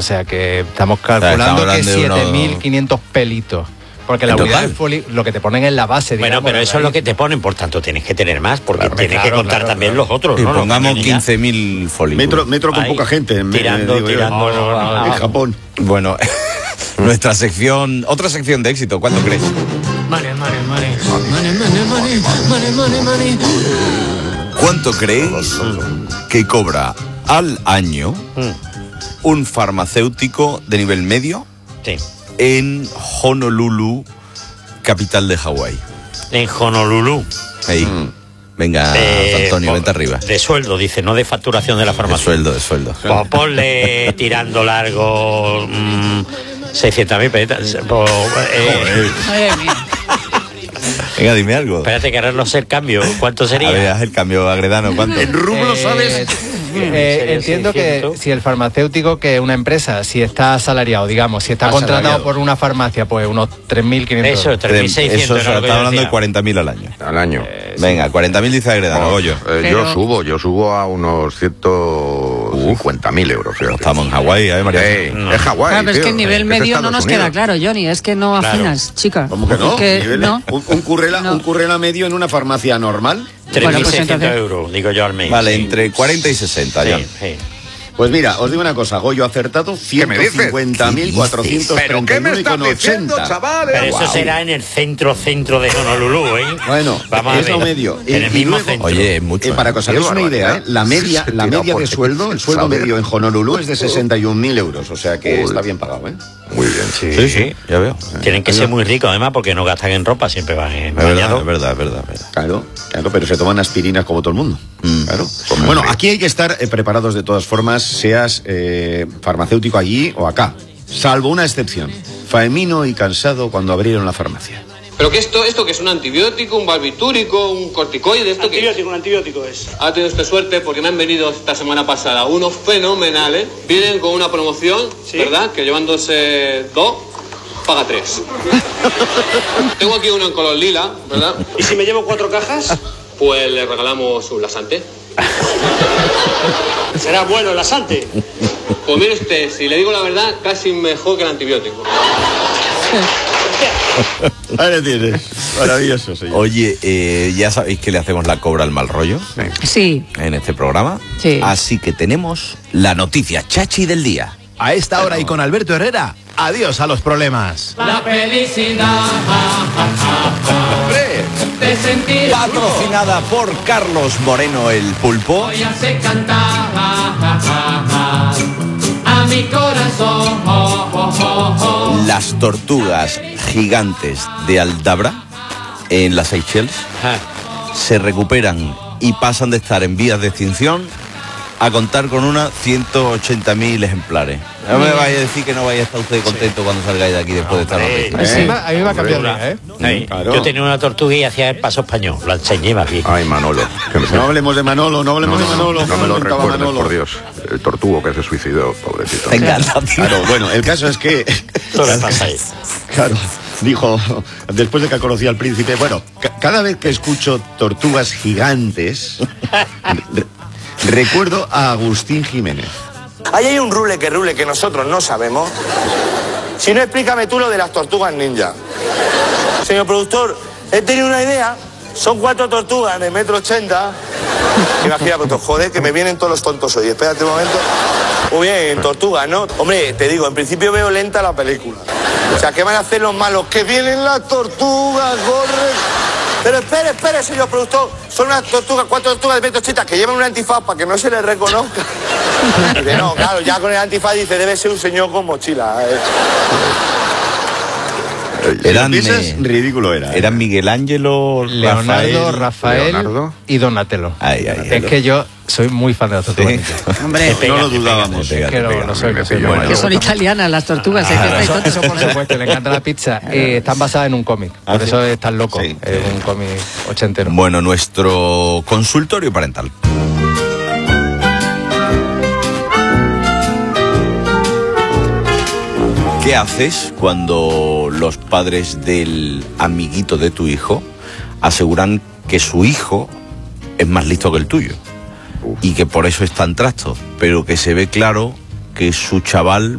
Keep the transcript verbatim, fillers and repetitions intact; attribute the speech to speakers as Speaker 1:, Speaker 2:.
Speaker 1: O sea que estamos calculando que siete mil quinientos pelitos. Porque la unidad de folio, lo que te ponen en la base,
Speaker 2: digamos. Bueno, pero eso es lo que te ponen, por tanto tienes que tener más, porque claro, tienes claro, que contar claro, también claro. los otros,
Speaker 3: y
Speaker 2: ¿no?
Speaker 3: Pongamos quince mil folículos.
Speaker 4: Metro, metro con Ahí, poca gente. En,
Speaker 2: tirando,
Speaker 4: digo,
Speaker 2: tirando.
Speaker 4: No, no, no, no, en Japón.
Speaker 3: Bueno, nuestra sección, otra sección de éxito, ¿cuánto crees?
Speaker 5: Money, money, money. Money, money, money. Money, money, money.
Speaker 3: ¿Cuánto crees que cobra al año un farmacéutico de nivel medio?
Speaker 2: Sí.
Speaker 3: En Honolulu, capital de Hawái.
Speaker 2: En Honolulu.
Speaker 3: Ahí. Mm. Venga, eh, Antonio, por, vente arriba.
Speaker 2: De sueldo, dice, no de facturación de la farmacia.
Speaker 3: De sueldo, de sueldo.
Speaker 2: Pues ponle tirando largo mmm, seiscientas mil pesetas. Pues, eh,
Speaker 3: Venga, dime algo.
Speaker 2: Espérate que ahora no sé el cambio. ¿Cuánto sería?
Speaker 3: A ver, haz el cambio, Agredano, ¿cuánto?
Speaker 4: En rublo, ¿sabes?
Speaker 1: Eh, eh, entiendo que si el farmacéutico, que una empresa, si está asalariado, digamos, si está contratado por una farmacia, pues unos tres mil quinientos.
Speaker 2: Eso, tres mil seiscientos.
Speaker 3: Eso, no, está hablando decía. de cuarenta mil al año.
Speaker 6: Al año.
Speaker 1: Eh,
Speaker 3: Venga, cuarenta mil dice Agredano,
Speaker 6: oh,
Speaker 3: Goyo.
Speaker 6: Eh, Pero... Yo subo, yo subo a unos ciento cincuenta mil euros. Fíjate.
Speaker 3: Estamos en Hawái, ¿eh, María?
Speaker 6: Hey, no. Es Hawái.
Speaker 7: Claro, pero es que el nivel
Speaker 6: eh,
Speaker 7: medio
Speaker 6: es
Speaker 7: no nos
Speaker 6: Unidos.
Speaker 7: queda claro, Johnny, es que no afinas, claro. chica.
Speaker 4: ¿Cómo que no?
Speaker 7: Que,
Speaker 4: nivel,
Speaker 7: no.
Speaker 4: Un, un, currela, no. un currela medio en una farmacia normal.
Speaker 2: tres mil seiscientos
Speaker 7: bueno, pues
Speaker 2: euros, digo yo al mes.
Speaker 3: Vale,
Speaker 2: sí.
Speaker 3: entre cuarenta y sesenta, ya.
Speaker 2: Sí, sí.
Speaker 4: Pues mira, os digo una cosa, Goyo acertado, ciento cincuenta mil cuatrocientos treinta y nueve con ochenta.
Speaker 2: Pero eso wow. será en el centro, centro de Honolulu, ¿eh?
Speaker 4: Bueno,
Speaker 2: vamos
Speaker 4: es
Speaker 2: a ver.
Speaker 4: lo medio.
Speaker 2: En
Speaker 4: y,
Speaker 2: el mismo
Speaker 4: luego,
Speaker 2: centro.
Speaker 3: Oye, es mucho.
Speaker 4: Eh, para que os hagáis una idea, ¿eh? la media, la media de sueldo, el sueldo medio en Honolulu es de sesenta y un mil euros, o sea que Uy. está bien pagado, ¿eh?
Speaker 6: Muy bien.
Speaker 3: Sí, sí, sí ya veo.
Speaker 2: Tienen que ser muy ricos, además, porque no gastan en ropa, siempre van en
Speaker 3: bañado. Es verdad, es verdad, es verdad.
Speaker 4: Claro, claro, pero se toman aspirinas como todo el mundo. Mm. Claro.
Speaker 6: Pues
Speaker 4: bueno, aquí hay que estar eh, preparados de todas formas, seas eh, farmacéutico allí o acá, salvo una excepción. Faemino y cansado cuando abrieron la farmacia.
Speaker 8: ¿Pero qué esto, esto que es un antibiótico, un barbitúrico, un corticoide? ¿Esto
Speaker 9: antibiótico,
Speaker 8: qué es?
Speaker 9: Un antibiótico es.
Speaker 8: Ha tenido usted suerte porque me han venido esta semana pasada unos fenomenales. Vienen con una promoción, ¿sí? ¿verdad? Que llevándose dos, paga tres. Tengo aquí uno en color lila, ¿verdad?
Speaker 9: ¿Y si me llevo cuatro cajas?
Speaker 8: Pues le regalamos un laxante.
Speaker 9: ¿Será bueno el laxante?
Speaker 8: Pues mire usted, si le digo la verdad, casi mejor que el antibiótico.
Speaker 4: Ahí le tienes. Maravilloso, señor.
Speaker 3: Oye, eh, ya sabéis que le hacemos la cobra al mal rollo.
Speaker 7: Sí.
Speaker 3: En este programa.
Speaker 7: Sí.
Speaker 3: Así que tenemos la noticia chachi del día.
Speaker 10: A esta hora y con Alberto Herrera, adiós a los problemas.
Speaker 5: La felicidad de sentir
Speaker 3: patrocinada por Carlos Moreno el Pulpo.
Speaker 5: Hoy hace cantar a mi corazón.
Speaker 3: Las tortugas gigantes de Aldabra en las Seychelles se recuperan y pasan de estar en vías de extinción a contar con unas ciento ochenta mil ejemplares. No me vaya a decir que no vaya a estar usted contento sí. cuando salgáis de aquí después de esta noticia.
Speaker 1: ¿Eh? A mí me va a cambiar la ¿eh?
Speaker 2: Sí, claro. Yo tenía una tortuga y hacía el paso español, lo enseñé más bien.
Speaker 6: Ay, Manolo.
Speaker 4: No hablemos de Manolo, no hablemos
Speaker 6: no,
Speaker 4: de Manolo.
Speaker 6: No, no me lo recuerdes,
Speaker 4: Manolo.
Speaker 6: por Dios. El tortugo que se suicidó, pobrecito.
Speaker 3: Me encanta, tío.
Speaker 4: Claro, bueno, el caso es que...
Speaker 2: Todo le pasa ahí.
Speaker 4: Claro, dijo, después de que conocía al príncipe, bueno, ca cada vez que escucho tortugas gigantes... re recuerdo a Agustín Jiménez.
Speaker 11: Ahí hay un rule que rule que nosotros no sabemos. Si no, explícame tú lo de las tortugas ninja. Señor productor, he tenido una idea. Son cuatro tortugas de metro ochenta. Imagina, pues, joder, que me vienen todos los tontos hoy. Espérate un momento. Muy bien, tortugas, ¿no? Hombre, te digo, en principio veo lenta la película. O sea, ¿qué van a hacer los malos? Que vienen las tortugas, corre. Pero espere, espere, señor productor. Son unas tortugas, cuatro tortugas de metro ochenta que llevan un antifaz para que no se les reconozca. Dice, no, claro, ya con el antifaz dice, debe ser un señor con mochila. Eh.
Speaker 3: Eran,
Speaker 4: si eh, ridículo era.
Speaker 3: Eran Miguel Ángelo,
Speaker 1: Leonardo,
Speaker 3: Rafael,
Speaker 1: Rafael
Speaker 3: Leonardo.
Speaker 1: y Donatello.
Speaker 3: Ay, ay,
Speaker 1: es ay, que yo soy muy fan de las tortugas.
Speaker 3: ¿Sí?
Speaker 7: Hombre,
Speaker 4: no lo dudábamos.
Speaker 1: Pega, que no, no soy, que soy
Speaker 7: bueno. Que son italianas las tortugas.
Speaker 1: Ah,
Speaker 7: ¿eh?
Speaker 1: eso, eso por supuesto, le encanta la pizza. Eh, están basadas en un cómic, por ¿Ah, eso sí? es tan loco. Sí, es sí. un cómic ochentero.
Speaker 3: Bueno, nuestro consultorio parental. ¿Qué haces cuando los padres del amiguito de tu hijo aseguran que su hijo es más listo que el tuyo? Uf. Y que por eso es tan trasto, pero que se ve claro que su chaval